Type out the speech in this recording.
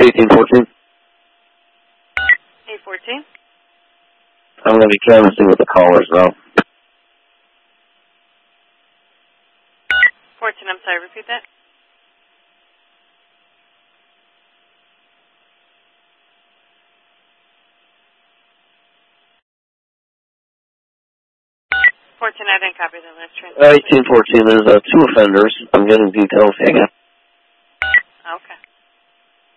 1814. 814. I'm going to be canvassing with the callers, though. 14, I'm sorry, repeat that. I didn't copy that last train. 1814, there's two offenders. I'm getting details. Hang on.